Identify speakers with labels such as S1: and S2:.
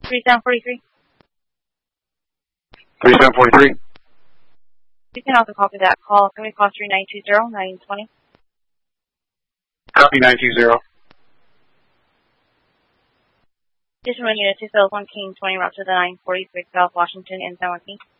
S1: 3743.
S2: 3743.
S1: You can also copy that call. Can we call 3920-920?
S2: Copy 920.
S1: Additional unit 201 King 20 route to the 946 South Washington in San Joaquin.